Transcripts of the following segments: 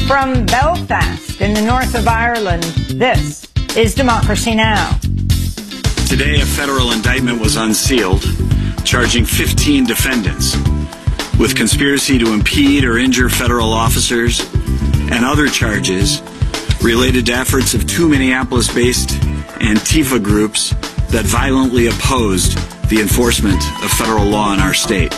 From Belfast in the north of Ireland, this is Democracy Now! Today, a federal indictment was unsealed, charging 15 defendants with conspiracy to impede or injure federal officers and other charges related to efforts of two Minneapolis-based Antifa groups that violently opposed the enforcement of federal law in our state.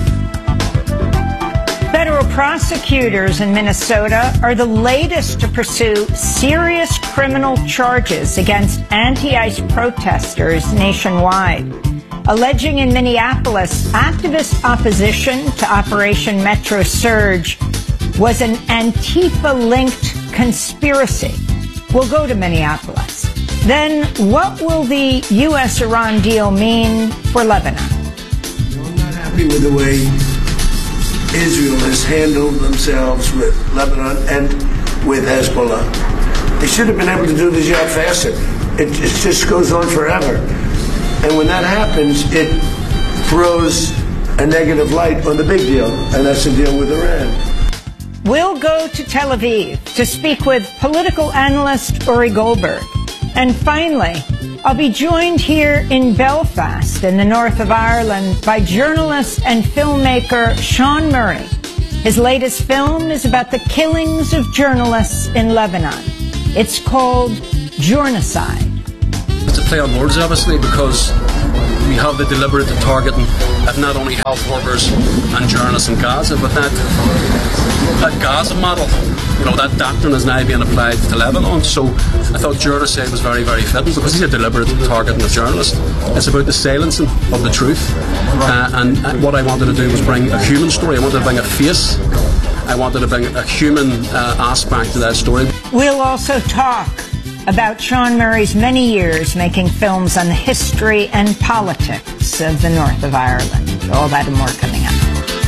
Federal prosecutors in Minnesota are the latest to pursue serious criminal charges against anti-ICE protesters nationwide, alleging in Minneapolis activist opposition to Operation Metro Surge was an Antifa-linked conspiracy. We'll go to Minneapolis. Then, what will the U.S.-Iran deal mean for Lebanon? I'm not happy with the way Israel has handled themselves with Lebanon and with Hezbollah. They should have been able to do the job faster. It just goes on forever. And when that happens, it throws a negative light on the big deal, and that's the deal with Iran. We'll go to Tel Aviv to speak with political analyst Uri Goldberg. And finally, I'll be joined here in Belfast in the north of Ireland by journalist and filmmaker Sean Murray. His latest film is about the killings of journalists in Lebanon. It's called Journocide. It's a play on words, obviously, because we have the deliberate targeting of not only health workers and journalists in Gaza, but that Gaza model, that doctrine is now being applied to Lebanon. So I thought Journocide was very, very fitting because he's a deliberate targeting of journalists. It's about the silencing of the truth. And what I wanted to do was bring a human story. I wanted to bring a face. I wanted to bring a human aspect to that story. We'll also talk about Sean Murray's many years making films on the history and politics of the north of Ireland. All that and more coming up.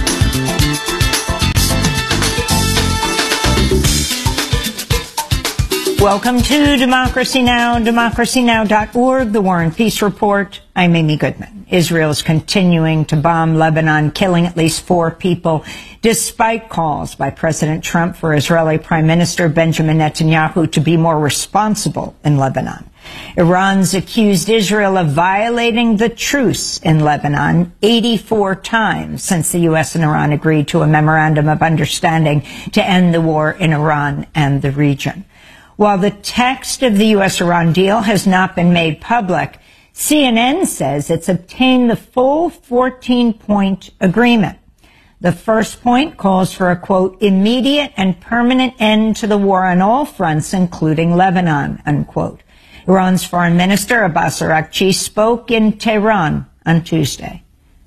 Welcome to Democracy Now!, democracynow.org, the War and Peace Report. I'm Amy Goodman. Israel is continuing to bomb Lebanon, killing at least 4 people, despite calls by President Trump for Israeli Prime Minister Benjamin Netanyahu to be more responsible in Lebanon. Iran's accused Israel of violating the truce in Lebanon 84 times since the U.S. and Iran agreed to a memorandum of understanding to end the war in Iran and the region. While the text of the U.S.-Iran deal has not been made public, CNN says it's obtained the full 14-point agreement. The first point calls for a, quote, immediate and permanent end to the war on all fronts, including Lebanon, unquote. Iran's foreign minister, Abbas Araghchi, spoke in Tehran on Tuesday.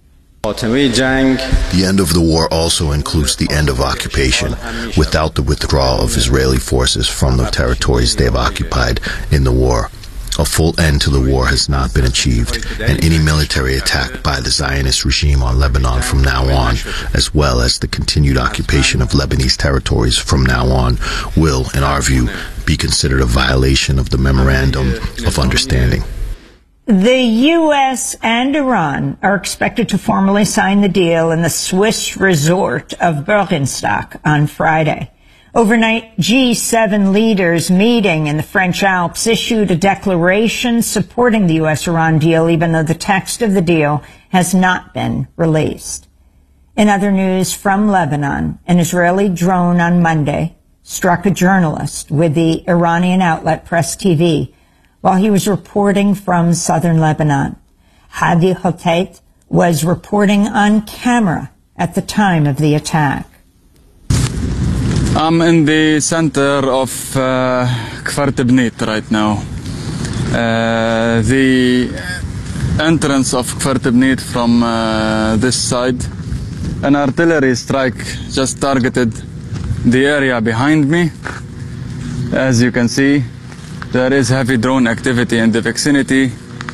The end of the war also includes the end of occupation, without the withdrawal of Israeli forces from the territories they have occupied in the war. A full end to the war has not been achieved, and any military attack by the Zionist regime on Lebanon from now on, as well as the continued occupation of Lebanese territories from now on, will, in our view, be considered a violation of the Memorandum of Understanding. The U.S. and Iran are expected to formally sign the deal in the Swiss resort of Bürgenstock on Friday. Overnight, G7 leaders meeting in the French Alps issued a declaration supporting the U.S.-Iran deal, even though the text of the deal has not been released. In other news from Lebanon, an Israeli drone on Monday struck a journalist with the Iranian outlet Press TV while he was reporting from southern Lebanon. Hadi Hotait was reporting on camera at the time of the attack. I'm in the center of Kfar Tibnit right now. The entrance of Kfar Tibnit from this side. An artillery strike just targeted the area behind me. As you can see, there is heavy drone activity in the vicinity.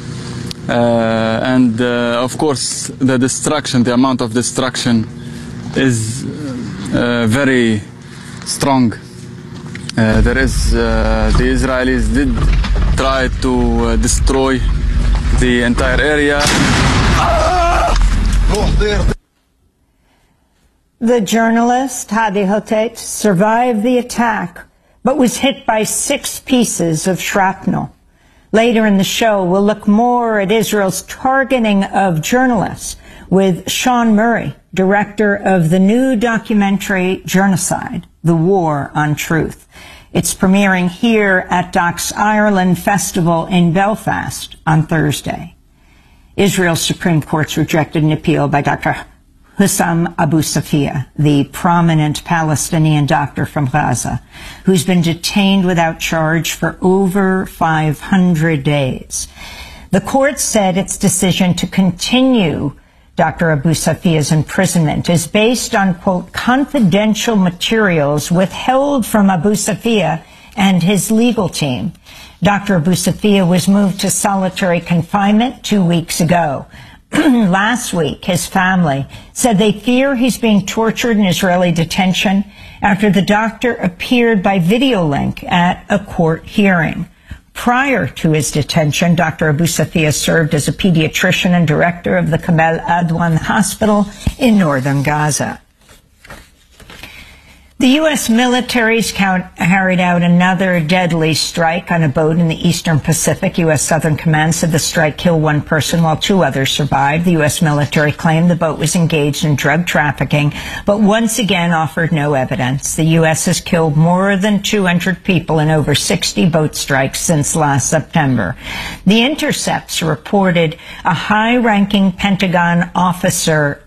And of course, the destruction, the amount of destruction is very strong. The Israelis did try to destroy the entire area. The journalist, Hadi Hotet, survived the attack, but was hit by 6 pieces of shrapnel. Later in the show, we'll look more at Israel's targeting of journalists with Sean Murray, director of the new documentary Genocide, The War on Truth. It's premiering here at Docs Ireland Festival in Belfast on Thursday. Israel's Supreme Court's rejected an appeal by Dr. Hussam Abu Safia, the prominent Palestinian doctor from Gaza, who's been detained without charge for over 500 days. The court said its decision to continue Dr. Abu Safia's imprisonment is based on, quote, confidential materials withheld from Abu Safia and his legal team. Dr. Abu Safia was moved to solitary confinement 2 weeks ago. Last week, his family said they fear he's being tortured in Israeli detention after the doctor appeared by video link at a court hearing. Prior to his detention, Dr. Abu Safia served as a pediatrician and director of the Kamal Adwan Hospital in northern Gaza. The U.S. military's carried out another deadly strike on a boat in the eastern Pacific. U.S. Southern Command said the strike killed 1 person while 2 others survived. The U.S. military claimed the boat was engaged in drug trafficking, but once again offered no evidence. The U.S. has killed more than 200 people in over 60 boat strikes since last September. The Intercepts reported a high-ranking Pentagon officer